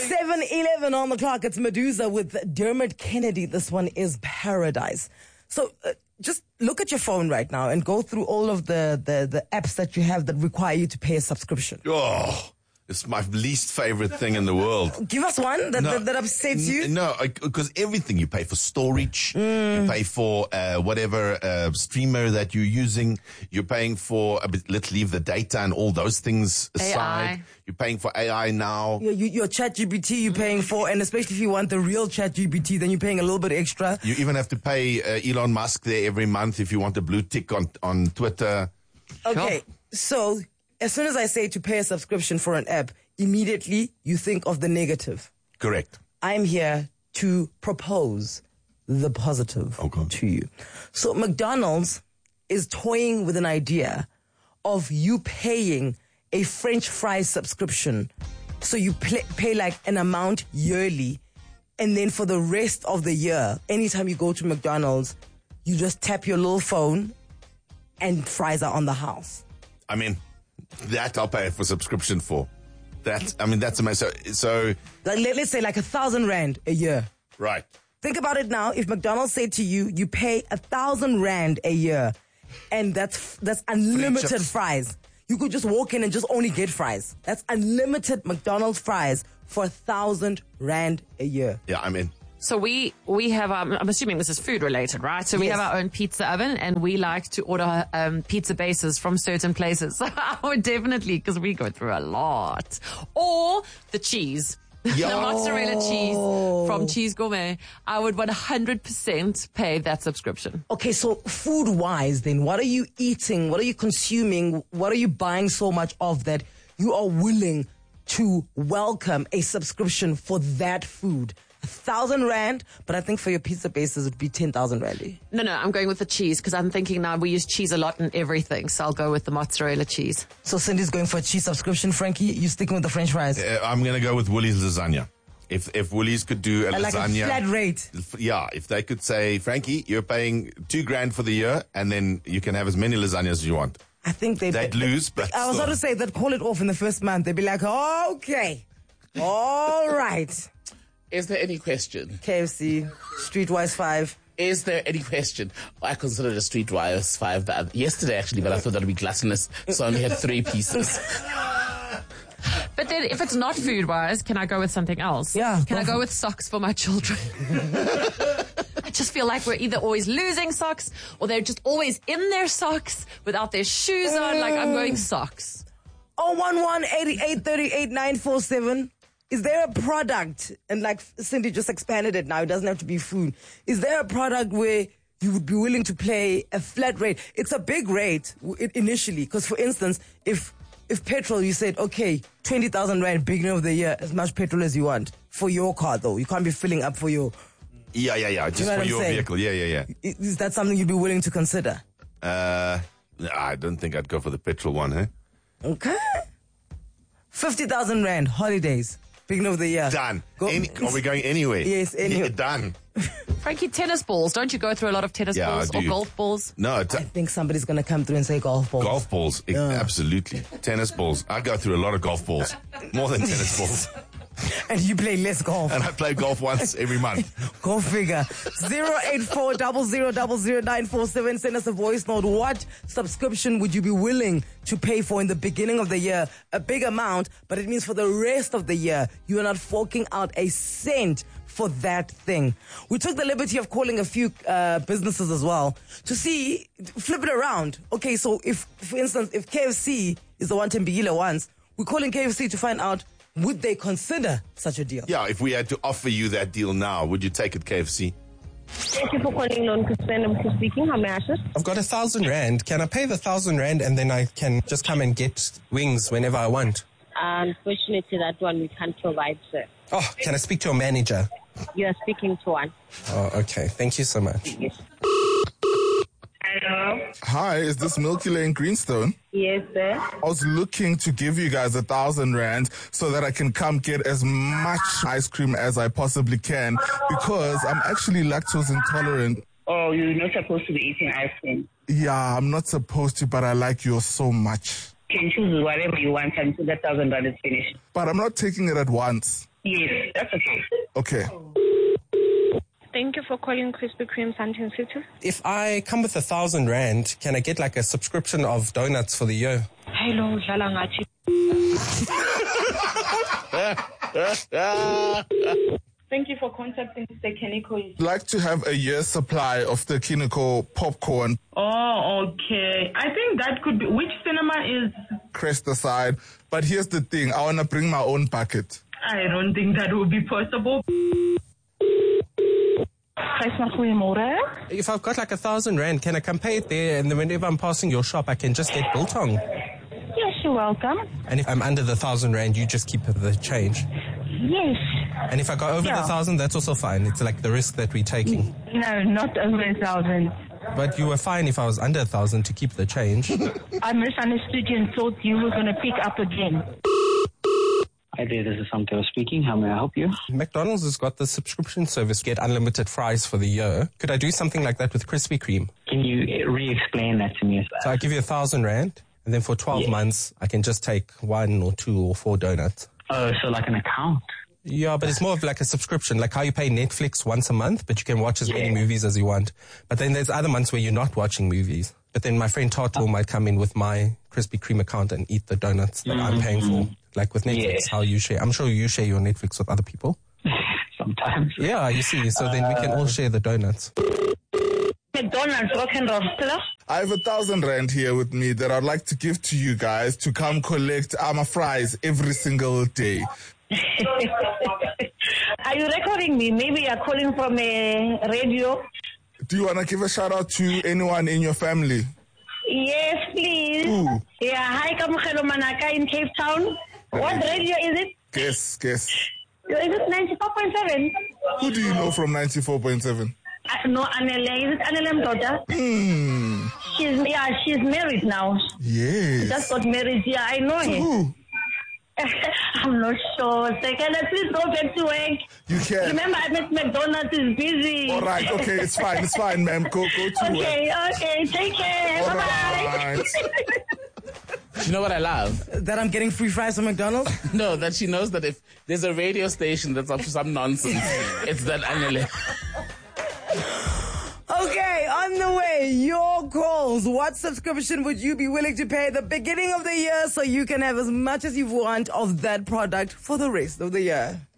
7:11 on the clock. It's Medusa with Dermot Kennedy. This one is Paradise. So just look at your phone right now and go through all of the apps that you have that require you to pay a subscription. Oh, it's my least favorite thing in the world. Give us one that upsets you. No, because everything you pay for storage, you pay for whatever streamer that you're using, you're paying for, let's leave the data and all those things aside. AI. You're paying for AI now. Your ChatGPT you're paying for, and especially if you want the real ChatGPT, then you're paying a little bit extra. You even have to pay Elon Musk there every month if you want a blue tick on Twitter. Okay, so as soon as I say to pay a subscription for an app, immediately you think of the negative. Correct. I'm here to propose the positive to you. So McDonald's is toying with an idea of you paying a French fries subscription. So you pay like an amount yearly, and then for the rest of the year, anytime you go to McDonald's, you just tap your little phone and fries are on the house. I mean, that I'll pay for subscription for. That's amazing. So like, let's say like 1,000 rand a year. Right. Think about it now. If McDonald's said to you, you pay 1,000 rand a year, and that's unlimited fries. You could just walk in and just only get fries. That's unlimited McDonald's fries for 1,000 rand a year. Yeah, I'm in. So we have, I'm assuming this is food related, right? So we have our own pizza oven, and we like to order pizza bases from certain places. I would definitely, because we go through a lot. Or the cheese. The mozzarella cheese from Cheese Gourmet. I would 100% pay that subscription. Okay, so food-wise then, what are you eating? What are you consuming? What are you buying so much of that you are willing to welcome a subscription for that food? 1,000 rand, but I think for your pizza bases, it would be 10,000 rand. No, I'm going with the cheese because I'm thinking now we use cheese a lot in everything, so I'll go with the mozzarella cheese. So Cindy's going for a cheese subscription. Frankie, you sticking with the French fries? I'm going to go with Woolies lasagna. If Woolies could do a like lasagna, a flat rate. Yeah, if they could say, Frankie, you're paying $2,000 for the year, and then you can have as many lasagnas as you want. I think they'd lose, but I was about to say they'd call it off in the first month. They'd be like, okay, all right. Is there any question? KFC, Streetwise 5. Is there any question? I considered a Streetwise 5 yesterday, actually, but I thought that would be gluttonous, so I only had 3 pieces. But then if it's not food-wise, can I go with something else? Yeah. Can I go with socks for my children? I just feel like we're either always losing socks or they're just always in their socks without their shoes on. Like, I'm going socks. 011-8838-947. Is there a product, and like Cindy just expanded it now, it doesn't have to be food. Is there a product where you would be willing to pay a flat rate? It's a big rate initially, because for instance, if petrol, you said, okay, 20,000 rand, beginning of the year, as much petrol as you want for your car though. You can't be filling up for your... Yeah. Just for your vehicle. Yeah. Is that something you'd be willing to consider? I don't think I'd go for the petrol one, huh? Okay. 50,000 rand, holidays. Beginning of the year. Done. Are we going anywhere? Yes, anywhere. Yeah, done. Frankie, tennis balls. Don't you go through a lot of tennis balls or golf balls? No. I think somebody's going to come through and say golf balls. Golf balls, absolutely. Tennis balls. I go through a lot of golf balls. More than tennis balls. And you play less golf. And I play golf once every month. Go figure. 084-0000-947. Send us a voice note. What subscription would you be willing to pay for in the beginning of the year? A big amount, but it means for the rest of the year, you are not forking out a cent for that thing. We took the liberty of calling a few businesses as well to see, flip it around. Okay, so if, for instance, if KFC is the one Tembile wants, we're calling KFC to find out, would they consider such a deal? Yeah, if we had to offer you that deal now, would you take it, KFC? Thank you for calling Non-Crispin speaking. How may I assist? I've got 1,000 rand. Can I pay the 1,000 rand and then I can just come and get wings whenever I want? Unfortunately, that one we can't provide, sir. Oh, can I speak to a manager? You are speaking to one. Oh, okay. Thank you so much. Yes. Hello? Hi, is this Milky Lane Greenstone? Yes, sir. I was looking to give you guys 1,000 rand so that I can come get as much ice cream as I possibly can because I'm actually lactose intolerant. Oh, you're not supposed to be eating ice cream. Yeah, I'm not supposed to, but I like yours so much. You can choose whatever you want until that 1,000 rand is finished. But I'm not taking it at once. Yes, that's okay. Okay. Thank you for calling Krispy Kreme Sandton City. If I come with 1,000 rand, can I get like a subscription of donuts for the year? Hello, Jalangati. Thank you for contacting Mr. Keniko. I'd like to have a year's supply of the Kineko popcorn. Oh, okay. I think that could be. Which cinema is? Crest aside. But here's the thing. I want to bring my own bucket. I don't think that will be possible. If I've got like 1,000 rand, can I come pay it there? And then whenever I'm passing your shop, I can just get biltong. Yes, you're welcome. And if I'm under the 1,000 rand, you just keep the change. Yes. And if I go over the 1,000, that's also fine. It's like the risk that we're taking. No, not over 1,000. But you were fine if I was under 1,000 to keep the change. I misunderstood you and thought you were going to pick up again. Hi there, this is Samkeo speaking. How may I help you? McDonald's has got the subscription service, get unlimited fries for the year. Could I do something like that with Krispy Kreme? Can you re-explain that to me? So I give you 1,000 rand, and then for 12 months, I can just take 1 or 2 or 4 donuts. Oh, so like an account? Yeah, but it's more of like a subscription, like how you pay Netflix once a month, but you can watch as many movies as you want. But then there's other months where you're not watching movies. But then my friend Tato might come in with my Krispy Kreme account and eat the donuts that I'm paying for. Like with Netflix, how you share. I'm sure you share your Netflix with other people. Sometimes. Yeah, you see. So then we can all share the donuts. McDonald's, rock and roll. Hello? I have 1,000 rand here with me that I'd like to give to you guys to come collect Ama fries every single day. Are you recording me? Maybe you're calling from a radio. Do you want to give a shout out to anyone in your family? Yes, please. Ooh. Yeah, hi, Kamukelo Manaka in Cape Town. What radio is it? Guess. Is it 94.7? Who do you know from 94.7? No, Anele. Is it Anele daughter? She's married now. Yes. She just got married. Yeah, I know her. Who? I'm not sure. So can I please go back to work? You can. Remember, I met McDonald's is busy. All right, okay, it's fine, ma'am. Go to work. Okay, take care. All Bye-bye. right. You know what I love? That I'm getting free fries from McDonald's? No, that she knows that if there's a radio station that's up to some nonsense, it's that Anele. Okay, on the way, your calls. What subscription would you be willing to pay at the beginning of the year so you can have as much as you want of that product for the rest of the year?